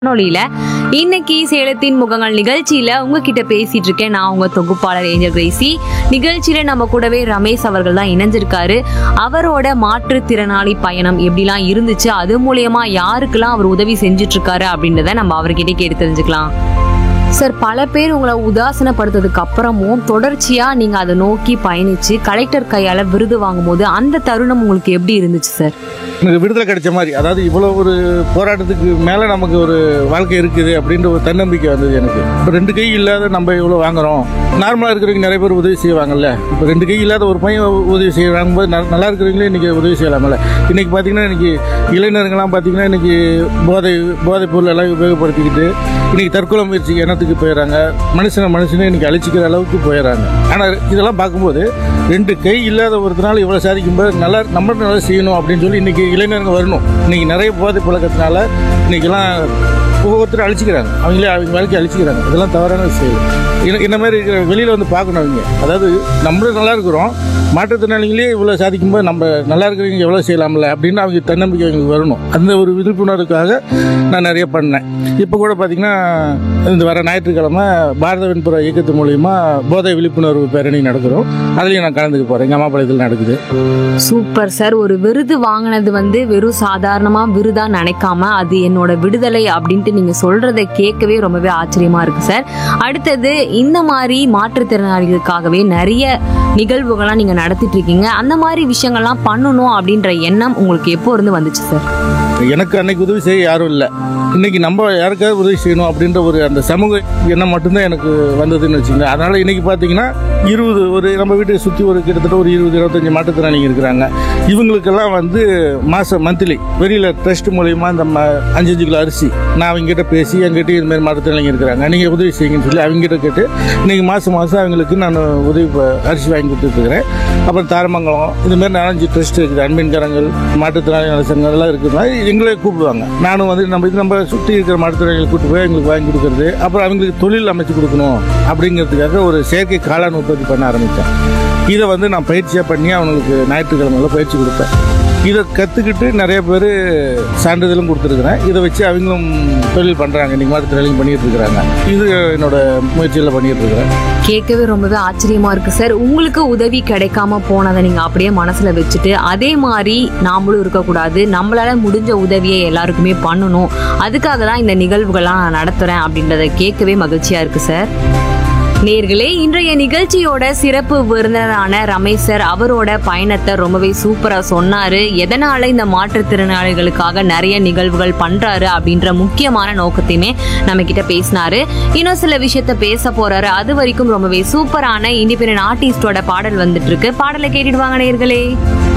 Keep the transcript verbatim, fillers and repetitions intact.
வானொலியில இன்னைக்கு சேலத்தின் முகங்கள் நிகழ்ச்சியில உங்ககிட்ட பேசிட்டு இருக்கேன். நான் உங்க தொகுப்பாளர் ஏஞ்சல் கிரேசி. நிகழ்ச்சியில நம்ம கூடவே ரமேஷ் அவர்கள் தான் இணைஞ்சிருக்காரு. அவரோட மாற்றுத்திறனாளி பயணம் எப்படிலாம் இருந்துச்சு, அது மூலியமா யாருக்கெல்லாம் அவர் உதவி செஞ்சுட்டு இருக்காரு அப்படின்றத நம்ம அவர்கிட்ட கேட்டு தெரிஞ்சுக்கலாம். சார், பல பேர் உங்களை உதாசனப்படுத்ததுக்கு அப்புறமும் தொடர்ச்சியா நீங்க அதை நோக்கி பயணிச்சு கலெக்டர் கையால விருது வாங்கும் போது அந்த தருணம் உங்களுக்கு எப்படி இருந்துச்சு சார்? எனக்கு விடுதலை கிடைச்ச மாதிரி, அதாவது இவ்வளோ ஒரு போராட்டத்துக்கு மேலே நமக்கு ஒரு வாழ்க்கை இருக்குது அப்படின்ற ஒரு தன்னம்பிக்கை வந்தது எனக்கு. இப்போ ரெண்டு கை இல்லாத நம்ம இவ்வளோ வாங்குறோம். நார்மலாக இருக்கிறவங்க நிறைய பேர் உதவி செய்வாங்கல்ல. இப்போ ரெண்டு கை இல்லாத ஒரு பையன் உதவி செய்யறாங்க போது நல்லா இருக்கிறவங்களே இன்றைக்கி உதவி செய்யலாமல்ல. இன்றைக்கி பார்த்தீங்கன்னா இன்றைக்கி இளைஞர்கள்லாம் பார்த்தீங்கன்னா இன்றைக்கி போதை போதைப் பொருள் எல்லாம் உபயோகப்படுத்திக்கிட்டு இன்றைக்கி தற்கொலை முயற்சி எண்ணத்துக்கு போயிடறாங்க. மனுஷனை மனுஷனே இன்றைக்கி அழிச்சிக்கிற அளவுக்கு போயிடறாங்க. ஆனால் இதெல்லாம் பார்க்கும்போது ரெண்டு கை இல்லாத ஒருத்தனால இவ்வளோ சாதிக்கும்போது நல்லா நம்ம நல்லா செய்யணும் அப்படின்னு சொல்லி இன்றைக்கி இளைஞர்கள் வரணும். இன்றைக்கி நிறைய போதை பழக்கத்தினால இன்றைக்கெல்லாம் ஒவ்வொருத்தரும் அழிச்சிக்கிறாங்க. அவங்களே அவங்க வாழ்க்கையை அழிச்சிக்கிறாங்க. இதெல்லாம் தவறான விஷயம். இந்த மாதிரி இருக்கிற வெளியில் வந்து பார்க்கணும் அவங்க. அதாவது நம்மளும் நல்லா இருக்கிறோம், மாற்றுத்திறனாளிகளே இவ்வளோ சாதிக்கும்போது நம்ம நல்லா இருக்கிறவங்க எவ்வளோ செய்யலாம்ல அப்படின்னு அவங்க தன்னம்பிக்கை அவங்களுக்கு வரணும். அந்த ஒரு விழிப்புணர்வுக்காக நான் நிறைய பண்ணேன். இப்போ கூட பார்த்தீங்கன்னா இந்த வர ஞாயிற்றுக்கிழமை பாரத வெண்புற இயக்கத்து மூலியமா போதை விழிப்புணர்வு பேரணி நடக்கிறோம். அதுலேயும் நான் கலந்துக்க போகிறேன். எங்கள் அம்மாபாளையத்தில் நடக்குது. Super sir. ஒரு விருது வாங்கினது வந்து வெறும் சாதாரணமா விருதா நினைக்காம அது என்னோட விடுதலை அப்படின்ட்டு நீங்க சொல்றதை கேட்கவே ரொம்பவே ஆச்சரியமா இருக்கு சார். அடுத்தது, இந்த மாதிரி மாற்றுத்திறனாளிகளுக்காகவே நிறைய நிகழ்வுகள்லாம் நீங்க நடத்திட்டு இருக்கீங்க. அந்த மாதிரி விஷயங்கள்லாம் பண்ணணும் அப்படின்ற எண்ணம் உங்களுக்கு எப்போ இருந்து வந்துச்சு சார்? எனக்கு அன்னைக்கு உதவி செய்ய யாரும் இல்லை. இன்னைக்கு நம்ம யாருக்காவது உதவி செய்யணும் அப்படின்ற ஒரு அந்த சமூக எண்ணம் மட்டும்தான் எனக்கு வந்ததுன்னு வச்சுக்கோங்க. அதனால இன்னைக்கு பார்த்தீங்கன்னா இருபது ஒரு நம்ம வீட்டை சுற்றி ஒரு கிட்டத்தட்ட ஒரு இருபது இருபத்தஞ்சு மாற்றுத்திறனாளிங்க இருக்கிறாங்க. இவங்களுக்கெல்லாம் வந்து மாதம் மந்த்லி வெளியில் ட்ரஸ்ட் மூலயமா இந்த அஞ்சு அஞ்சு கிலோ அரிசி நான் அவங்ககிட்ட பேசி என்கிட்ட இதுமாதிரி மாற்றுத்திறனாளிங்க இருக்கிறாங்க, நீங்கள் உதவி செய்யுங்கன்னு சொல்லி அவங்ககிட்ட கேட்டு இன்னைக்கு மாதம் மாதம் அவங்களுக்கு நான் உதவி அரிசி வாங்கி கொடுத்துருக்குறேன். அப்புறம் தாரமங்கலம் இதுமாதிரி நாலஞ்சு ட்ரஸ்ட் இருக்குது. அன்பின்கரங்கள் மாற்றுத்திறனாளி நலசங்கம் எல்லாம் இருக்குதுன்னா எங்களே கூப்பிடுவாங்க. நானும் வந்து நம்ம இது நம்ம சுற்றி இருக்கிற மாற்றுத்திறனாளிகளை கூப்பிட்டு போய் எங்களுக்கு வாங்கி கொடுக்குறது, அப்புறம் அவங்களுக்கு தொழில் அமைச்சு கொடுக்கணும் அப்படிங்கிறதுக்காக ஒரு செயற்கை காளான் உற்பத்தி பண்ண ஆரம்பித்தேன். இதை வந்து நான் பயிற்சியாக பண்ணி அவங்களுக்கு ஞாயிற்றுக்கிழமையில் பயிற்சி கொடுப்பேன். இதை கற்றுக்கிட்டு நிறைய பேர் சான்றிதழும் கொடுத்துருக்குறேன். இதை வச்சு அவங்களும் தொழில் பண்ணுறாங்க. இன்றைக்கி மாற்றுத்திறனாளிகள் பண்ணிகிட்டு இருக்கிறாங்க. இது என்னோட முயற்சியில் பண்ணிகிட்டு இருக்கிறேன். கேட்கவே ரொம்பவே ஆச்சரியமா இருக்கு சார். உங்களுக்கு உதவி கிடைக்காம போனதை நீங்க அப்படியே மனசுல வச்சுட்டு அதே மாதிரி நாமளும் இருக்கக்கூடாது, நம்மளால முடிஞ்ச உதவியை எல்லாருக்குமே பண்ணணும், அதுக்காக தான் இந்த நிகழ்வுகள்லாம் நான் நடத்துறேன் அப்படின்றத கேட்கவே மகிழ்ச்சியா இருக்கு சார். நேர்களே, இன்றைய நிகழ்ச்சியோட சிறப்பு விருந்தினரான ரமேஷ் சார் அவரோட பயணத்தை ரொம்பவே சூப்பரா சொன்னாரு. எதனால இந்த மாற்றுத்திறனாளிகளுக்காக நிறைய நிகழ்வுகள் பண்றாரு அப்படின்ற முக்கியமான நோக்கத்தையுமே நம்ம கிட்ட பேசினாரு. இன்னும் சில விஷயத்த பேச போறாரு. அது வரைக்கும் ரொம்பவே சூப்பரான இண்டிபெண்டன்ட் ஆர்டிஸ்டோட பாடல் வந்துட்டு இருக்கு. பாடலை கேட்டுடுவாங்க நேர்களே.